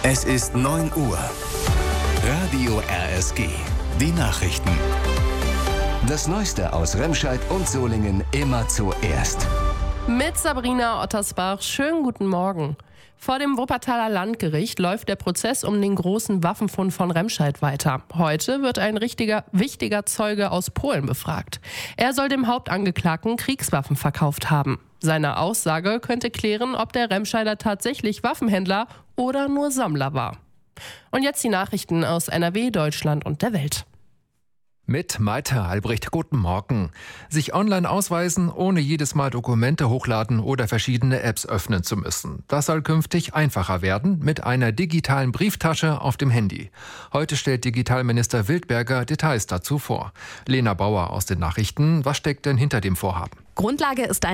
Es ist 9 Uhr. Radio RSG. Die Nachrichten. Das Neueste aus Remscheid und Solingen immer zuerst. Mit Sabrina Ottersbach. Schönen guten Morgen. Vor dem Wuppertaler Landgericht läuft der Prozess um den großen Waffenfund von Remscheid weiter. Heute wird ein wichtiger Zeuge aus Polen befragt. Er soll dem Hauptangeklagten Kriegswaffen verkauft haben. Seine Aussage könnte klären, ob der Remscheider tatsächlich Waffenhändler oder nur Sammler war. Und jetzt die Nachrichten aus NRW, Deutschland und der Welt. Mit Maite Albrecht, guten Morgen. Sich online ausweisen, ohne jedes Mal Dokumente hochladen oder verschiedene Apps öffnen zu müssen. Das soll künftig einfacher werden mit einer digitalen Brieftasche auf dem Handy. Heute stellt Digitalminister Wildberger Details dazu vor. Lena Bauer aus den Nachrichten, was steckt denn hinter dem Vorhaben? Grundlage ist